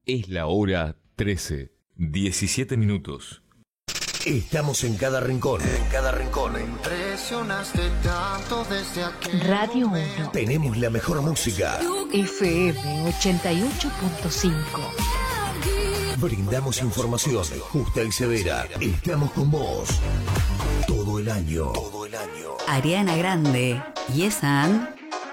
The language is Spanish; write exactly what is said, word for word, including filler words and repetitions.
Es la hora trece, diecisiete minutos. Estamos en cada rincón. En cada rincón. Impresionaste tanto desde aquel Radio momento. uno. Tenemos la mejor música. F M ochenta y ocho punto cinco. Brindamos información justa y severa. Estamos con vos. Todo el año. Todo el año. Ariana Grande, Yes and